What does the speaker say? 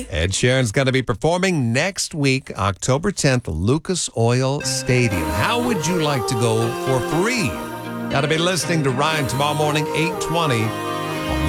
Ed Sheeran's going to be performing next week, October 10th, Lucas Oil Stadium. How would you like to go for free? Got to be listening to Ryan tomorrow morning, 8:20.